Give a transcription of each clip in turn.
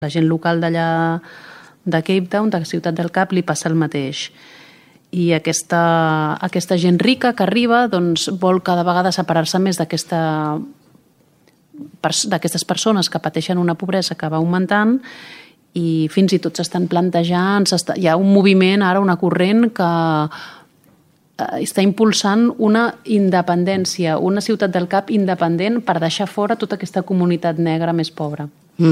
La gent local d'allà de Cape Town, de Ciutat del Cap, li passa el mateix. I aquesta gent rica que arriba doncs, vol cada vegada separar-se més d'aquestes persones que pateixen una pobresa que va augmentant i fins i tot s'estan plantejant, hi ha un moviment, ara una corrent que està impulsant una independència, una Ciutat del Cap independent per deixar fora tota aquesta comunitat negra més pobra.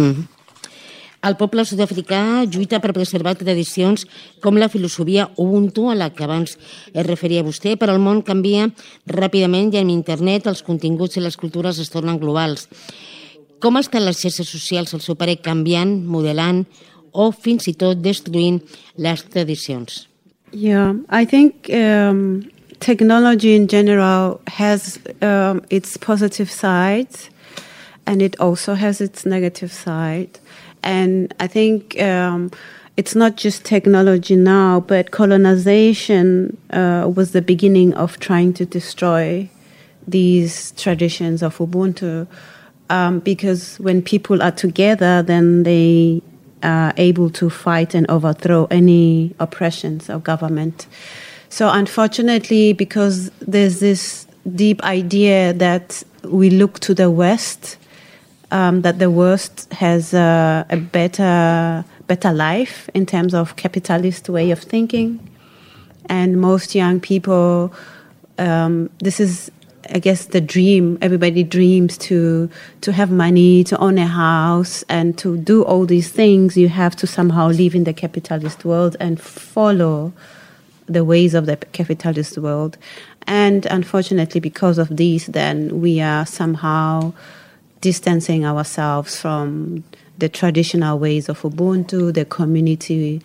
El poble sud-africà lluita per preservar tradicions com la filosofia Ubuntu, a la que abans es referia vostè, però el món canvia ràpidament i amb internet els continguts i les cultures es tornen globals. Com estan les xarxes socials, al seu parer, canviant, modelant o fins i tot destruint les tradicions? Yeah, I think technology in general has its positive sides and it also has its negative side. And I think it's not just technology now, but colonization was the beginning of trying to destroy these traditions of Ubuntu. Because when people are together, then they are able to fight and overthrow any oppressions of government. So unfortunately, because there's this deep idea that we look to the West, that the West has a better life in terms of capitalist way of thinking. And most young people, this is, I guess, the dream. Everybody dreams to have money, to own a house, and to do all these things. You have to somehow live in the capitalist world and follow the ways of the capitalist world. And unfortunately, because of this, then we are somehow distancing ourselves from the traditional ways of Ubuntu, the community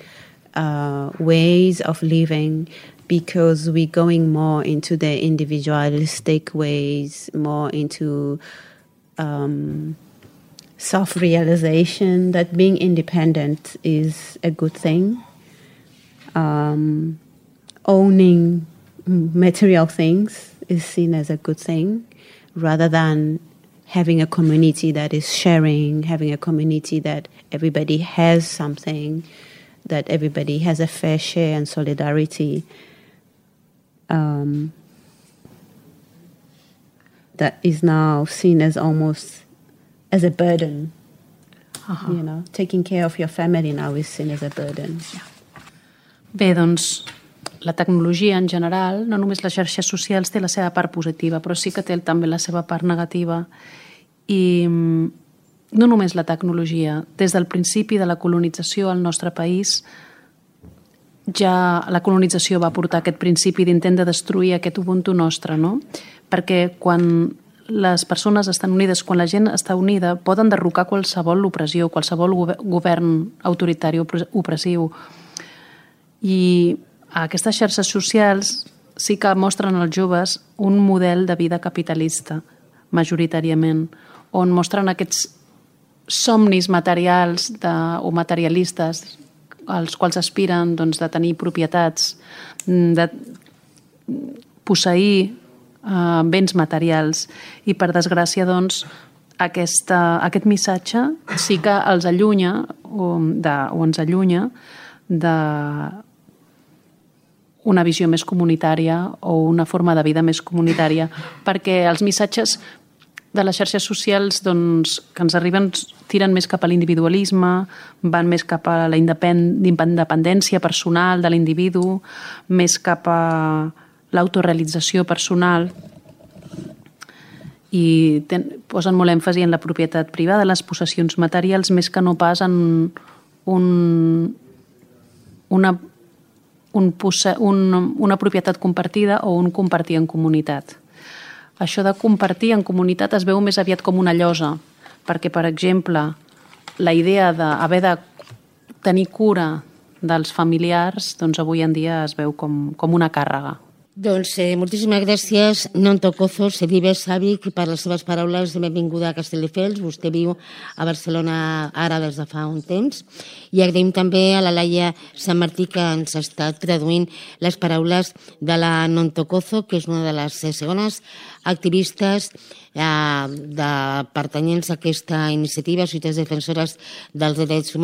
ways of living, because we're going more into the individualistic ways, more into self-realization, that being independent is a good thing. Owning material things is seen as a good thing, rather than having a community that is sharing, having a community that everybody has something, that everybody has a fair share and solidarity. That is now seen as almost as a burden. You know, taking care of your family now is seen as a burden. Bé, doncs, la tecnologia en general, no només les xarxes socials, té la seva part positiva, però sí que té també la seva part negativa. I no només la tecnologia, des del principi de la colonització al nostre país, ja la colonització va portar aquest principi d'intent de destruir aquest Ubuntu nostre, no? Perquè quan les persones estan unides, quan la gent està unida, poden derrocar qualsevol opressió, qualsevol govern autoritari opressiu. I aquestes xarxes socials sí que mostren als joves un model de vida capitalista, majoritàriament, on mostren aquests somnis materials o materialistes als quals aspiren doncs, de tenir propietats, de posseir béns materials. I per desgràcia, doncs, aquest missatge sí que els allunya o ens allunya d'una visió més comunitària o una forma de vida més comunitària, perquè els missatges de les xarxes socials doncs, que ens arriben tiren més cap a l'individualisme, van més cap a la independència personal de l'individu, més cap a l'autorealització personal i posen molt èmfasi en la propietat privada, les possessions materials, més que no pas en una propietat compartida o un compartir en comunitat. Això de compartir en comunitat es veu més aviat com una llosa, perquè, per exemple, la idea d'haver de tenir cura dels familiars, doncs avui en dia es veu com una càrrega. Doncs moltíssimes gràcies, Nonto Cozo, Celibes Savic, per les seves paraules de benvinguda a Castelldefels. Vostè viu a Barcelona ara des de fa un temps. I agraïm també a la Laia Sant Martí, que ens està traduint les paraules de la Nonto Cozo, que és una de les segones activistes pertanyents a aquesta iniciativa, Societats Defensores dels Drets Humans,